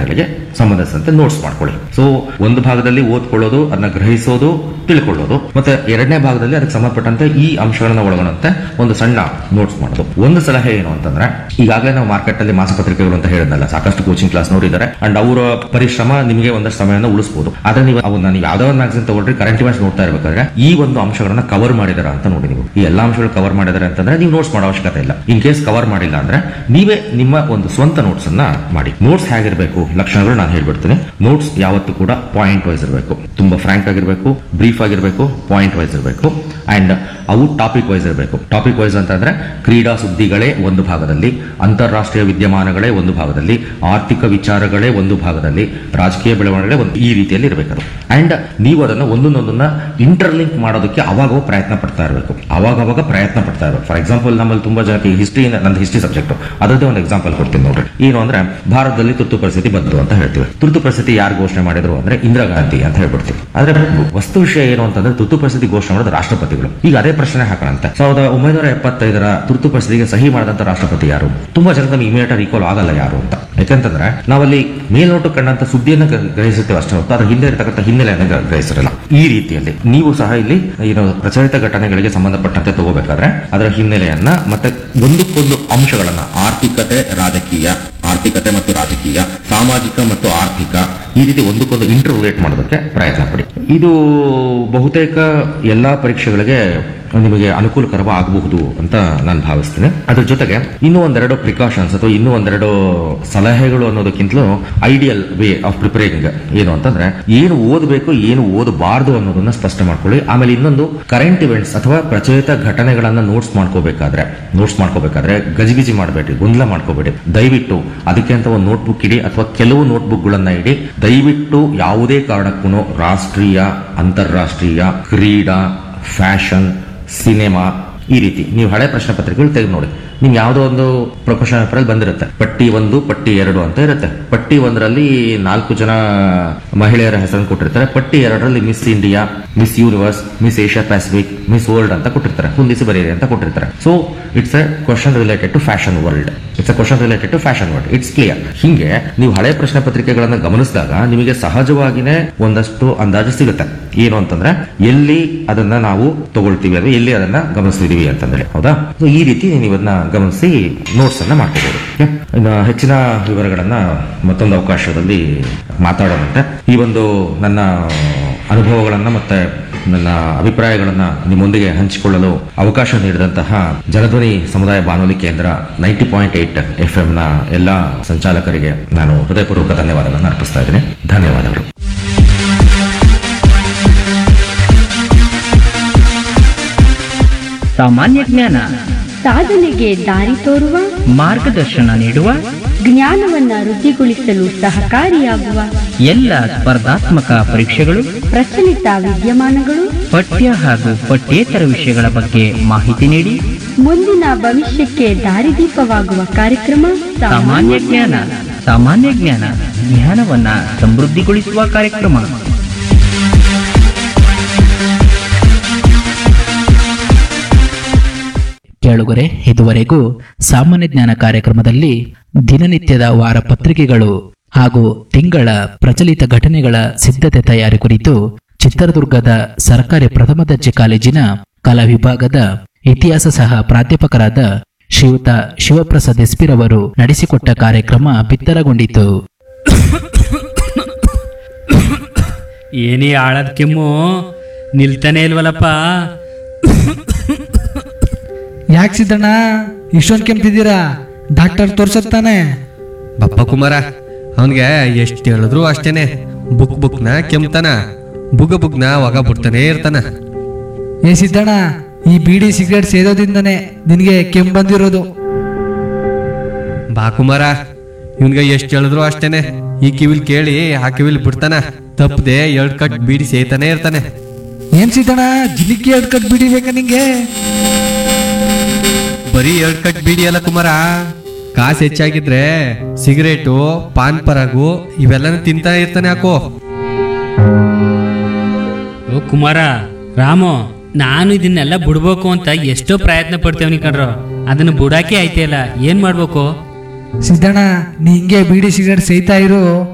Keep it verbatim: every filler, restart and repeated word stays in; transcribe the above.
ಘಟನೆಗಳಿಗೆ ಸಂಬಂಧಿಸಿದಂತೆ ನೋಟ್ಸ್ ಮಾಡ್ಕೊಳ್ಳಿ. ಸೊ ಒಂದು ಭಾಗದಲ್ಲಿ ಓದ್ಕೊಳ್ಳೋದು, ಅದನ್ನ ಗ್ರಹಿಸೋದು, ತಿಳ್ಕೊಳ್ಳೋದು, ಮತ್ತೆ ಎರಡನೇ ಭಾಗದಲ್ಲಿ ಅದಕ್ಕೆ ಸಂಬಂಧಪಟ್ಟಂತೆ ಈ ಅಂಶಗಳನ್ನ ಒಳಗೊಂಡಂತೆ ಒಂದು ಸಣ್ಣ ನೋಟ್ಸ್ ಮಾಡೋದು. ಒಂದು ಸಲಹೆ ಏನು ಅಂತಂದ್ರೆ, ಈಗಾಗಲೇ ನಾವು ಮಾರ್ಕೆಟ್ ಅಲ್ಲಿ ಮಾಸಪತ್ರಿಕೆಗಳು ಅಂತ ಹೇಳಿದ್ನಲ್ಲ, ಸಾಕಷ್ಟು ಕೋಚಿಂಗ್ ಕ್ಲಾಸ್ ನೋಡಿದ್ದಾರೆ ಅಂಡ್ ಅವರ ಪರಿಶ್ರಮ ನಿಮಗೆ ಒಂದಷ್ಟು ಸಮಯವನ್ನು ಉಳಿಸಬಹುದು. ಆದ್ರೆ ನೀವು ಅವನ್ನ ನೀವು ಯಾವ್ದೋ ಒಂದು ಮ್ಯಾಗಝಿನ್ ತಗೊಳ್ರಿ, ಕರೆಂಟ್ ಇವೆಂಟ್ಸ್ ನೋಡ್ತಾ ಇರಬೇಕಾದ್ರೆ ಈ ಒಂದು ಅಂಶಗಳನ್ನ ಕವರ್ ಮಾಡಿದಾರ ಅಂತ ನೋಡಿ. ನೀವು ಈ ಎಲ್ಲಾ ಅಂಶಗಳು ಕವರ್ ಮಾಡಿದಾರೆ ಅಂತಂದ್ರೆ ನೀವು ನೋಟ್ಸ್ ಮಾಡೋ ಅವಶ್ಯಕತೆ ಇಲ್ಲ. ಇನ್ ಕೇಸ್ ಕವರ್ ಮಾಡಿಲ್ಲ ಅಂದ್ರೆ ನೀವೇ ನಿಮ್ಮ ಒಂದು ಸ್ವಂತ ನೋಟ್ಸ್ ಅನ್ನ ಮಾಡಿ. ನೋಟ್ಸ್ ಹೇಗಿರಬೇಕು, ಲಕ್ಷಣಗಳು ನಾನು ಹೇಳ್ಬಿಡ್ತೀನಿ. ನೋಟ್ಸ್ ಯಾವತ್ತೂ ಕೂಡ ಪಾಯಿಂಟ್ ವೈಸ್ ಇರಬೇಕು, ತುಂಬಾ ಫ್ರಾಂಕ್ ಆಗಿರಬೇಕು, ಬ್ರೀಫ್ ಆಗಿರಬೇಕು, ಪಾಯಿಂಟ್ ವೈಸ್ ಇರಬೇಕು ಅಂಡ್ ಅವು ಟಾಪಿಕ್ ವೈಸ್ ಇರಬೇಕು. ಟಾಪಿಕ್ ವೈಸ್ ಅಂತಂದ್ರೆ ಕ್ರೀಡಾ ಸುದ್ದಿಗಳೇ ಒಂದು ಭಾಗದಲ್ಲಿ, ಅಂತಾರಾಷ್ಟ್ರೀಯ ವಿದ್ಯಮಾನಗಳೇ ಒಂದು ಭಾಗದಲ್ಲಿ, ಆರ್ಥಿಕ ವಿಚಾರಗಳೇ ಒಂದು ಭಾಗದಲ್ಲಿ, ರಾಜಕೀಯ ಬೆಳವಣಿಗೆ ಒಂದು, ಈ ರೀತಿಯಲ್ಲಿ ಇರಬೇಕು. ಅಂಡ್ ನೀವು ಅದನ್ನ ಒಂದೊಂದೊಂದನ್ನ ಇಂಟರ್ಲಿಂಕ್ ಮಾಡೋದಕ್ಕೆ ಅವಾಗ ಪ್ರಯತ್ನ ಪಡ್ತಾ ಇರಬೇಕು, ಅವಾಗ ಅವಾಗ ಪ್ರಯತ್ನ ಪಡ್ತಾ ಇರಬೇಕು. ಫಾರ್ ಎಕ್ಸಾಂಪಲ್ ನಮ್ಮಲ್ಲಿ ತುಂಬಾ ಜನಕ್ಕೆ ಹಿಸ್ಟ್ರಿ, ನಂದು ಹಿಸ್ಟ್ರಿ ಸಬ್ಜೆಕ್ಟ್, ಅದರದ್ದೇ ಒಂದು ಎಕ್ಸಾಂಪಲ್ ಕೊಡ್ತೀನಿ ನೋಡ್ರಿ. ಏನು ಅಂದ್ರೆ ಭಾರತದಲ್ಲಿ ತುರ್ತು ಪರಿಸ್ಥಿತಿ ಬಂತು ಅಂತ ಹೇಳ್ತೀವಿ. ತುರ್ತು ಪರಿಸ್ಥಿತಿ ಯಾರು ಘೋಷಣೆ ಮಾಡಿದ್ರು ಅಂದ್ರೆ ಇಂದಿರಾ ಗಾಂಧಿ ಅಂತ ಹೇಳ್ಬಿಡ್ತೀವಿ. ಆದ್ರೆ ವಸ್ತು ವಿಷಯ ಏನು ಅಂತಂದ್ರೆ ತುರ್ತು ಪರಿಸ್ಥಿತಿ ಘೋಷಣೆ ಮಾಡೋದು ರಾಷ್ಟ್ರಪತಿಗಳು. ಈಗ ಅದೇ ಪ್ರಶ್ನೆ ಹಾಕೋಣಂತೆ, ಸಾವಿರದ ಒಂಬೈನೂರ ಎಪ್ಪತ್ತೈದರ ತುರ್ತು ಪರಿಸ್ಥಿತಿಗೆ ಸಹಿ ಮಾಡಿದಂತ ರಾಷ್ಟ್ರಪತಿ ಯಾರು? ತುಂಬಾ ಜನ ನಮ್ಗೆ ಇಮಿಡಿಯೇಟ್ ರೀಕಾಲ್ ಆಗಲ್ಲ ಯಾರು ಅಂತ. ಯಾಕಂತಂದ್ರೆ ನಾವಲ್ಲಿ ಮೇಲ್ನೋಟ ಕಂಡಂತ ಸುದ್ದಿಯನ್ನು ಗ್ರಹಿಸುತ್ತೇವೆ ಅಷ್ಟೇ ಹೊತ್ತು ಅದ್ರ ಹಿಂದೆ ಇರತಕ್ಕಂಥ ಹಿನ್ನೆಲೆಯನ್ನು ಗ್ರಹಿಸಿರಲ್ಲ. ಈ ರೀತಿಯಲ್ಲಿ ನೀವು ಸಹ ಇಲ್ಲಿ ಏನು ಪ್ರಚಲಿತ ಘಟನೆಗಳಿಗೆ ಸಂಬಂಧಪಟ್ಟಂತೆ ತಗೋಬೇಕಾದ್ರೆ ಅದರ ಹಿನ್ನೆಲೆಯನ್ನ ಮತ್ತೆ ಒಂದಕ್ಕೊಂದು ಅಂಶಗಳನ್ನ, ಆರ್ಥಿಕತೆ ರಾಜಕೀಯ, ಆರ್ಥಿಕತೆ ಮತ್ತು ರಾಜಕೀಯ, ಸಾಮಾಜಿಕ ಮತ್ತು ಆರ್ಥಿಕ, ಈ ರೀತಿ ಒಂದಕ್ಕೊಂದು ಇಂಟರ್ ರಿಲೇಟ್ ಮಾಡೋದಕ್ಕೆ ಪ್ರಯತ್ನ ಪಡಿ. ಇದು ಬಹುತೇಕ ಎಲ್ಲಾ ಪರೀಕ್ಷೆಗಳಿಗೆ ನಿಮಗೆ ಅನುಕೂಲಕರವಾಗಬಹುದು ಅಂತ ನಾನು ಭಾವಿಸ್ತೇನೆ. ಅದ್ರ ಜೊತೆಗೆ ಇನ್ನೂ ಒಂದೆರಡು ಪ್ರಿಕಾಷನ್ಸ್ ಅಥವಾ ಇನ್ನೂ ಒಂದೆರಡು ಸಲಹೆಗಳು ಅನ್ನೋದಕ್ಕಿಂತಲೂ ಐಡಿಯಲ್ ವೇ ಆಫ್ ಪ್ರಿಪೇರಿಂಗ್ ಏನು ಅಂತಂದ್ರೆ, ಏನು ಓದಬೇಕು ಏನು ಓದಬಾರದು ಅನ್ನೋದನ್ನ ಸ್ಪಷ್ಟ ಮಾಡ್ಕೊಳ್ಳಿ. ಆಮೇಲೆ ಇನ್ನೊಂದು, ಕರೆಂಟ್ ಇವೆಂಟ್ಸ್ ಅಥವಾ ಪ್ರಚಲಿತ ಘಟನೆಗಳನ್ನ ನೋಟ್ಸ್ ಮಾಡ್ಕೋಬೇಕಾದ್ರೆ ನೋಟ್ಸ್ ಮಾಡ್ಕೋಬೇಕಾದ್ರೆ ಗಜಿಬಿಜಿ ಮಾಡಬೇಡಿ, ಗೊಂದಲ ಮಾಡ್ಕೋಬೇಡಿ. ದಯವಿಟ್ಟು ಅದಕ್ಕೆ ಅಂತ ಒಂದು ನೋಟ್ಬುಕ್ ಇಡಿ ಅಥವಾ ಕೆಲವು ನೋಟ್ಬುಕ್ ಗಳನ್ನ ಇಡಿ. ದಯವಿಟ್ಟು ಯಾವುದೇ ಕಾರಣಕ್ಕೂ ರಾಷ್ಟ್ರೀಯ, ಅಂತಾರಾಷ್ಟ್ರೀಯ, ಕ್ರೀಡಾ, ಫ್ಯಾಷನ್, ಸಿನಿಮಾ, ಈ ರೀತಿ ನೀವು ಹಳೆ ಪ್ರಶ್ನೆ ಪತ್ರಿಕೆಗಳು ತೆಗೆದು ನೋಡಿ. ನಿಮ್ಗೆ ಯಾವುದೋ ಒಂದು ಪ್ರೊಫೆಷನ್ ಪೇಪರ್ ಬಂದಿರುತ್ತೆ, ಪಟ್ಟಿ ಒಂದು ಪಟ್ಟಿ ಎರಡು ಅಂತ ಇರುತ್ತೆ. ಪಟ್ಟಿ ಒಂದರಲ್ಲಿ ನಾಲ್ಕು ಜನ ಮಹಿಳೆಯರ ಹೆಸರನ್ನು ಕೊಟ್ಟಿರ್ತಾರೆ, ಪಟ್ಟಿ ಎರಡರಲ್ಲಿ miss India, miss universe, miss Asia Pacific, miss world ಅಂತ ಕೊಟ್ಟಿರ್ತಾರೆ, ಹೊಂದಿಸಿ ಬರೀರಿ ಅಂತ ಕೊಟ್ಟಿರ್ತಾರೆ. So it's A question related to fashion world, it's A question related to fashion world, it's clear. ಹಿಂಗೆ ನೀವು ಹಳೆ ಪ್ರಶ್ನೆ ಪತ್ರಿಕೆಗಳನ್ನ ಗಮನಿಸಿದಾಗ ನಿಮಗೆ ಸಹಜವಾಗಿನೇ ಒಂದಷ್ಟು ಅಂದಾಜು ಸಿಗುತ್ತೆ. ಏನು ಅಂತಂದ್ರೆ ಎಲ್ಲಿ ಅದನ್ನ ನಾವು ತಗೊಳ್ತೀವಿ ಅಥವಾ ಎಲ್ಲಿ ಅದನ್ನ ಗಮನಿಸ್ತಿದೀವಿ ಅಂತಂದ್ರೆ, ಹೌದಾ? ಸೊ ಈ ರೀತಿ ನೀವು ಅದನ್ನ ಗಮನಿಸಿ ನೋಟ್ಸ್ ಅನ್ನ ಮಾಡ್ಕೋಬಹುದು. ಇನ್ನು ಹೆಚ್ಚಿನ ವಿವರಗಳನ್ನ ಮತ್ತೊಂದು ಅವಕಾಶದಲ್ಲಿ ಮಾತಾಡೋದಂತೆ. ಈ ಒಂದು ನನ್ನ ಅನುಭವಗಳನ್ನ ಮತ್ತೆ ನನ್ನ ಅಭಿಪ್ರಾಯಗಳನ್ನ ನಿಮ್ಮೊಂದಿಗೆ ಹಂಚಿಕೊಳ್ಳಲು ಅವಕಾಶ ನೀಡಿದಂತಹ ಜನಧ್ವನಿ ಸಮುದಾಯ ಬಾನುಲಿ ಕೇಂದ್ರ ninety point eight F M ನ ಎಲ್ಲಾ ಸಂಚಾಲಕರಿಗೆ ನಾನು ಹೃದಯಪೂರ್ವಕ ಧನ್ಯವಾದಗಳನ್ನು ಅರ್ಪಿಸ್ತಾ ಇದ್ದೀನಿ. ಧನ್ಯವಾದಗಳು. ಸಾಮಾನ್ಯ ಜ್ಞಾನ, ಸಾಧನೆಗೆ ದಾರಿ ತೋರುವ, ಮಾರ್ಗದರ್ಶನ ನೀಡುವ, ಜ್ಞಾನವನ್ನ ವೃದ್ಧಿಗೊಳಿಸಲು ಸಹಕಾರಿಯಾಗುವ ಎಲ್ಲ ಸ್ಪರ್ಧಾತ್ಮಕ ಪರೀಕ್ಷೆಗಳು, ಪ್ರಚಲಿತ ವಿದ್ಯಮಾನಗಳು, ಪಠ್ಯ ಹಾಗೂ ಪಠ್ಯೇತರ ವಿಷಯಗಳ ಬಗ್ಗೆ ಮಾಹಿತಿ ನೀಡಿ ಮುಂದಿನ ಭವಿಷ್ಯಕ್ಕೆ ದಾರಿದೀಪವಾಗುವ ಕಾರ್ಯಕ್ರಮ ಸಾಮಾನ್ಯ ಜ್ಞಾನ. ಸಾಮಾನ್ಯ ಜ್ಞಾನ ಜ್ಞಾನವನ್ನ ಸಮೃದ್ಧಿಗೊಳಿಸುವ ಕಾರ್ಯಕ್ರಮ. ಕೇಳುಗರೆ, ಇದುವರೆಗೂ ಸಾಮಾನ್ಯ ಜ್ಞಾನ ಕಾರ್ಯಕ್ರಮದಲ್ಲಿ ದಿನನಿತ್ಯದ ವಾರ ಪತ್ರಿಕೆಗಳು ಹಾಗೂ ತಿಂಗಳ ಪ್ರಚಲಿತ ಘಟನೆಗಳ ಸಿದ್ಧತೆ ತಯಾರಿ ಕುರಿತು ಚಿತ್ರದುರ್ಗದ ಸರ್ಕಾರಿ ಪ್ರಥಮ ದರ್ಜೆ ಕಾಲೇಜಿನ ಕಲಾ ವಿಭಾಗದ ಇತಿಹಾಸ ಸಹ ಪ್ರಾಧ್ಯಾಪಕರಾದ ಶ್ರೀಯುತ ಶಿವಪ್ರಸಾದ್ ಎಸ್ಪಿರವರು ನಡೆಸಿಕೊಟ್ಟ ಕಾರ್ಯಕ್ರಮ ಬಿತ್ತರಗೊಂಡಿತು. ಏನೇ ಆಳದ ಕೆಮ್ಮು ನಿಲ್ತಾನೆ ಇಲ್ವಲ್ಲಪ್ಪ. ಯಾಕೆ ಸಿದ್ದಣ್ಣ ಇಷ್ಟೊಂದು ಕೆಮ್ತಿದ್ದೀರಾ? ಡಾಕ್ಟರ್ ತೋರ್ಸತ್ತಾನೆ. ಬಪ್ಪ ಕುಮಾರ, ಅವನ್ಗೆ ಎಷ್ಟು ಹೇಳಿದ್ರು ಅಷ್ಟೇನೆ. ಬುಕ್ ಬುಕ್ನ ಕೆಮ್ತಾನ, ಬುಗ ಬುಗ್ನ ಒಗ ಬಿಡ್ತಾನೆ ಇರ್ತಾನ. ಏ ಸಿದ್ದಣ್ಣ, ಈ ಬೀಡಿ ಸಿಗರೇಟ್ ಸೇದೋದಿಂದನೇ ನಿನಗೆ ಕೆಮ್ಮು ಬಂದಿರೋದು. ಬಾ ಕುಮಾರ, ಇವನ್ಗೆ ಎಷ್ಟು ಹೇಳಿದ್ರು ಅಷ್ಟೇನೆ. ಈ ಕಿವಿಲ್ ಕೇಳಿ ಆ ಕಿವಿಲ್ ಬಿಡ್ತಾನ, ತಪ್ಪದೆ ಎರಡ್ ಕಟ್ ಬೀಡಿ ಸೇತಾನೆ ಇರ್ತಾನೆ. ಏನ್ ಸಿದ್ದಣ್ಣ, ಜಿಲಿಕಿ ಎರಡ್ ಕಟ್ ಬೀಡಿ ಬೇಕಾ ನಿಂಗೆ? ಬರೀ ಎರಡ್ ಕಟ್ ಬೀಡಿ ಅಲ್ಲ ಕುಮಾರ, ಕಾಸು ಹೆಚ್ಚಾಗಿದ್ರೆ ಸಿಗರೇಟು, ಪಾನ್ ಪರಾಗು ಇವೆಲ್ಲನೂ ತಿಂತಾ ಇರ್ತಾನೆ. ಹಾಕೋ ಓ ಕುಮಾರ, ರಾಮು, ನಾನು ಇದನ್ನೆಲ್ಲ ಬಿಡ್ಬೇಕು ಅಂತ ಎಷ್ಟೋ ಪ್ರಯತ್ನ ಪಡ್ತೇವನಿ ಕಣ್ರು, ಅದನ್ನ ಬುಡಾಕೆ ಆಯ್ತಿಲ್ಲ. ಏನ್ ಮಾಡ್ಬೇಕು ಸಿದ್ದಣ್ಣ? ನೀ ಹಿಂಗೆ ಬೀಡಿ ಸಿಗರೇಟ್ ಸೇಯ್ತಾ ಇರು,